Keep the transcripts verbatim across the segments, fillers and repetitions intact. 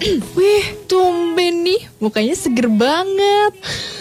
Wih, tumben nih, mukanya seger banget.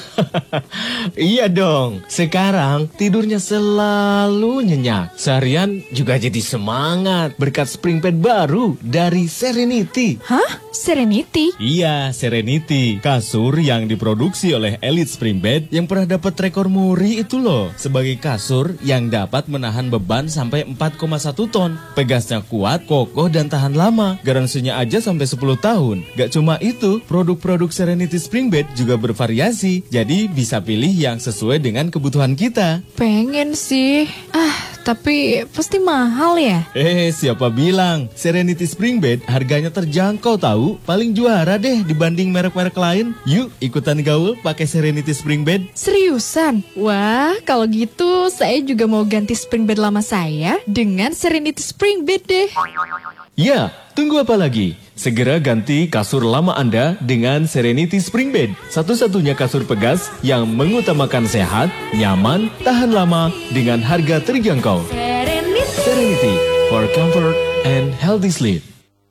Iya dong, sekarang tidurnya selalu nyenyak. Seharian juga jadi semangat berkat spring bed baru dari Serenity. Hah? Serenity? Iya, Serenity. Kasur yang diproduksi oleh Elite Spring Bed yang pernah dapat rekor muri itu loh. Sebagai kasur yang dapat menahan beban sampai empat koma satu ton. Pegasnya kuat, kokoh, dan tahan lama. Garansinya aja sampai sepuluh tahun. Gak cuma itu, produk-produk Serenity Spring Bed juga bervariasi. Jadi bisa pilih yang sesuai dengan kebutuhan kita. Pengen sih. Ah, tapi pasti mahal ya? Eh, siapa bilang? Serenity Spring Bed harganya terjangkau tahu. Paling juara deh dibanding merek-merek lain. Yuk, ikutan gaul pakai Serenity Spring Bed. Seriusan? Wah, kalau gitu saya juga mau ganti spring bed lama saya dengan Serenity Spring Bed deh. Ya, tunggu apa lagi? Segera ganti kasur lama Anda dengan Serenity Spring Bed. Satu-satunya kasur pegas yang mengutamakan sehat, nyaman, tahan lama dengan harga terjangkau. Serenity. Serenity for comfort and healthy sleep.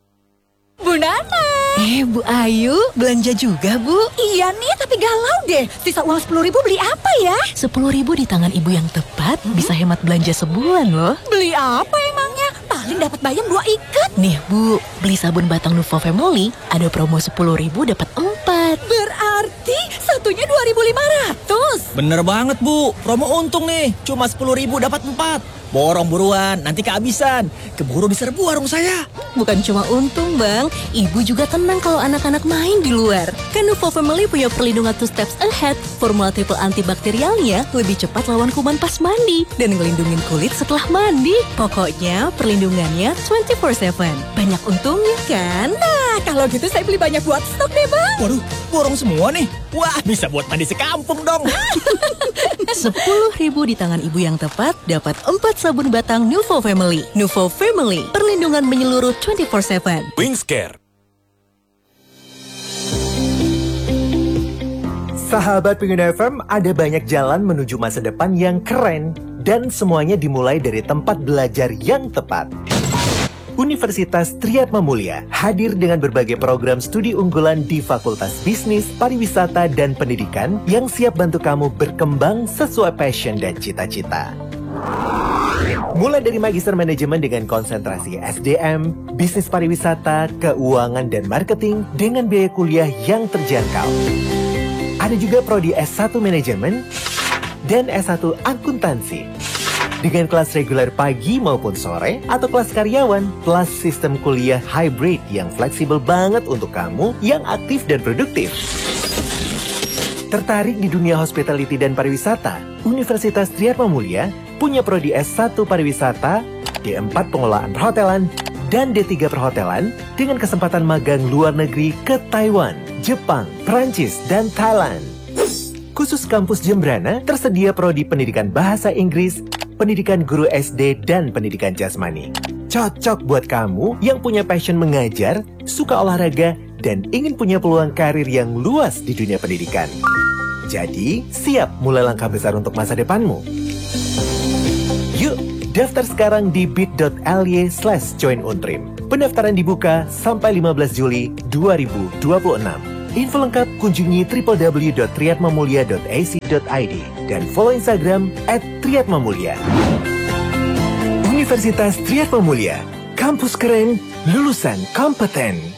Bu Nana. Eh, Bu Ayu, belanja juga, Bu? Iya nih, tapi galau deh. Sisa uang sepuluh ribu beli apa ya? Sepuluh ribu di tangan ibu yang tepat hmm? bisa hemat belanja sebulan loh. Beli apa emangnya? Paling dapat bayam dua ikat. Nih Bu, beli sabun batang Nuvo Family, ada promo sepuluh ribu dapat empat. Berarti satunya dua ribu lima ratus. Bener banget Bu, promo untung nih. Cuma sepuluh ribu dapat empat. Borong buruan, nanti kehabisan. Keburu diserbu warung saya. Bukan cuma untung Bang, ibu juga tenang kalau anak-anak main di luar. Kan Nuvo Family punya perlindungan two steps ahead. Formula triple antibakterialnya lebih cepat lawan kuman pas mandi dan ngelindungin kulit setelah mandi. Pokoknya perlindungannya dua puluh empat tujuh. Banyak untungnya kan? Nah, kalau gitu saya beli banyak buat stok deh Bang. Waduh, borong semua nih. Wah, bisa buat mandi sekampung dong. Sepuluh ribu di tangan ibu yang tepat dapat empat sabun batang Nuvo Family. Nuvo Family, perlindungan menyeluruh dua puluh empat tujuh. Wingscare. Sahabat Pengguna F M, ada banyak jalan menuju masa depan yang keren. Dan semuanya dimulai dari tempat belajar yang tepat. Universitas Triyatma Mulia hadir dengan berbagai program studi unggulan di Fakultas Bisnis, Pariwisata, dan Pendidikan yang siap bantu kamu berkembang sesuai passion dan cita-cita. Mulai dari Magister Manajemen dengan konsentrasi S D M, Bisnis Pariwisata, Keuangan, dan Marketing dengan biaya kuliah yang terjangkau. Ada juga Prodi S satu Manajemen dan S satu Akuntansi. Dengan kelas reguler pagi maupun sore atau kelas karyawan, plus sistem kuliah hybrid yang fleksibel banget untuk kamu yang aktif dan produktif. Tertarik di dunia hospitality dan pariwisata? Universitas Triyatma Mulia punya Prodi S satu Pariwisata, D empat Pengelolaan Perhotelan, dan D tiga Perhotelan dengan kesempatan magang luar negeri ke Taiwan, Jepang, Perancis, dan Thailand. Khusus kampus Jembrana tersedia Prodi Pendidikan Bahasa Inggris, Pendidikan Guru S D, dan Pendidikan Jasmani. Cocok buat kamu yang punya passion mengajar, suka olahraga, dan ingin punya peluang karir yang luas di dunia pendidikan. Jadi, siap mulai langkah besar untuk masa depanmu. Yuk, daftar sekarang di bit.ly slash join untrim. Pendaftaran dibuka sampai lima belas Juli dua ribu dua puluh enam. Info lengkap kunjungi w w w dot triyatmamulia dot a c dot i d dan follow Instagram at triyatmamulia. Universitas Triyatma Mulia, kampus keren, lulusan kompeten.